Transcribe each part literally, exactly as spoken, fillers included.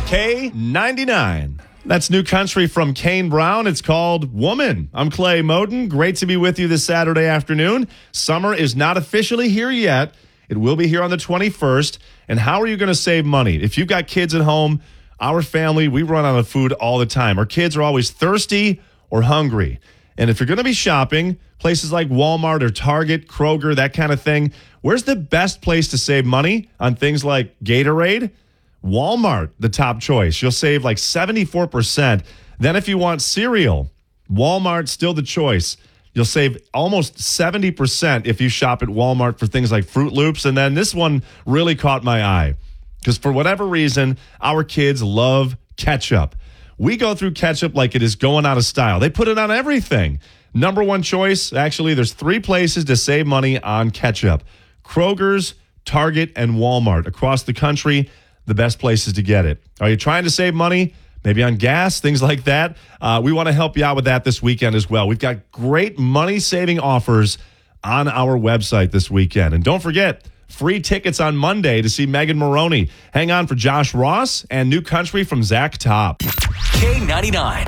K ninety-nine. That's new country from Kane Brown. It's called Woman. I'm Clay Moden. Great to be with you this Saturday afternoon. Summer is not officially here yet. It will be here on the twenty-first. And how are you going to save money? If you've got kids at home, our family, we run out of food all the time. Our kids are always thirsty or hungry. And if you're going to be shopping, places like Walmart or Target, Kroger, that kind of thing, where's the best place to save money on things like Gatorade? Walmart, the top choice. You'll save like seventy-four percent. Then if you want cereal, Walmart's still the choice. You'll save almost seventy percent if you shop at Walmart for things like Fruit Loops. And then this one really caught my eye because for whatever reason, our kids love ketchup. We go through ketchup like it is going out of style. They put it on everything. Number one choice, actually, there's three places to save money on ketchup. Kroger's, Target, and Walmart. Across the country, the best places to get it. Are you trying to save money? Maybe on gas, things like that? Uh, we want to help you out with that this weekend as well. We've got great money-saving offers on our website this weekend. And don't forget, free tickets on Monday to see Megan Moroney. Hang on for Josh Ross and New Country from Zach Top. K ninety-nine.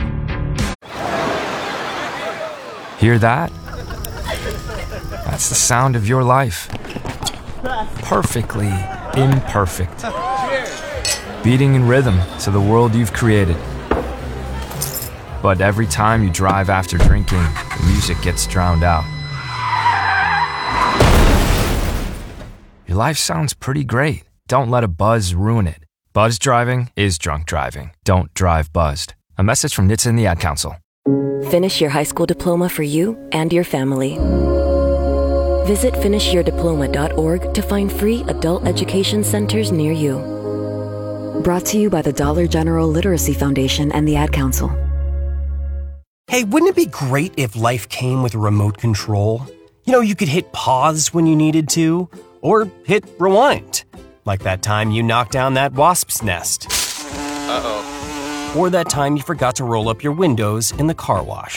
Hear that? That's the sound of your life. Perfectly imperfect. Beating in rhythm to the world you've created. But every time you drive after drinking, the music gets drowned out. Your life sounds pretty great. Don't let a buzz ruin it. Buzz driving is drunk driving. Don't drive buzzed. A message from N H T S A and the Ad Council. Finish your high school diploma for you and your family. Visit finish your diploma dot org to find free adult education centers near you. Brought to you by the Dollar General Literacy Foundation and the Ad Council. Hey, wouldn't it be great if life came with a remote control? You know, you could hit pause when you needed to, or hit rewind. Like that time you knocked down that wasp's nest. Uh-oh. Or that time you forgot to roll up your windows in the car wash.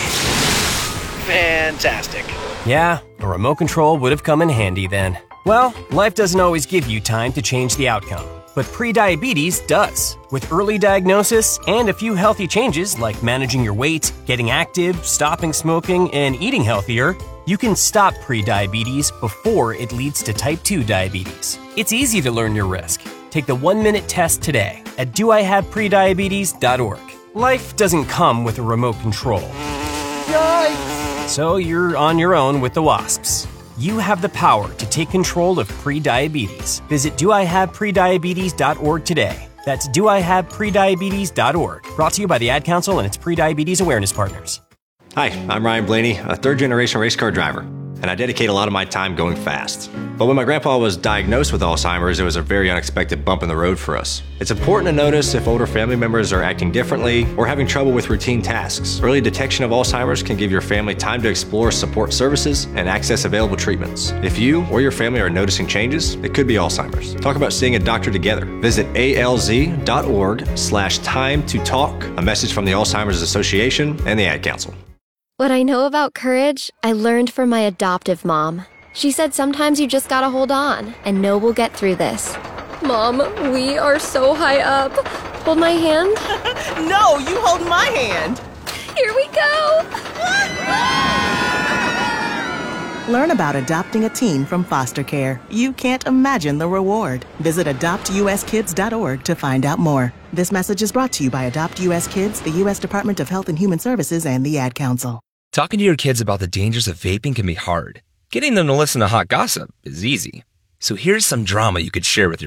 Fantastic. Yeah, a remote control would have come in handy then. Well, life doesn't always give you time to change the outcome, but prediabetes does. With early diagnosis and a few healthy changes like managing your weight, getting active, stopping smoking, and eating healthier, you can stop prediabetes before it leads to type two diabetes. It's easy to learn your risk. Take the one-minute test today at do I have prediabetes dot org. Life doesn't come with a remote control. Yikes! So you're on your own with the wasps. You have the power to take control of prediabetes. Visit do I have prediabetes dot org today. That's do I have prediabetes dot org. Brought to you by the Ad Council and its prediabetes awareness partners. Hi, I'm Ryan Blaney, a third-generation race car driver, and I dedicate a lot of my time going fast. But when my grandpa was diagnosed with Alzheimer's, it was a very unexpected bump in the road for us. It's important to notice if older family members are acting differently or having trouble with routine tasks. Early detection of Alzheimer's can give your family time to explore support services and access available treatments. If you or your family are noticing changes, it could be Alzheimer's. Talk about seeing a doctor together. Visit A L Z dot org slash time to talk. A message from the Alzheimer's Association and the Ad Council. What I know about courage, I learned from my adoptive mom. She said sometimes you just gotta hold on and know we'll get through this. Mom, we are so high up. Hold my hand. No, you hold my hand. Here we go. Learn about adopting a teen from foster care. You can't imagine the reward. Visit adopt U S kids dot org to find out more. This message is brought to you by Adopt U S Kids, the U S Department of Health and Human Services, and the Ad Council. Talking to your kids about the dangers of vaping can be hard. Getting them to listen to hot gossip is easy. So here's some drama you could share with your